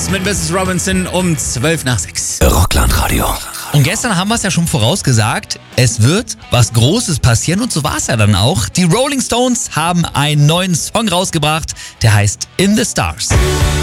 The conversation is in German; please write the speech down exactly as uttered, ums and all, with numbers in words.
mit Missus Robinson um zwölf nach sechs. Rockland-Radio. Und gestern haben wir es ja schon vorausgesagt, es wird was Großes passieren und so war es ja dann auch. Die Rolling Stones haben einen neuen Song rausgebracht, der heißt In the Stars.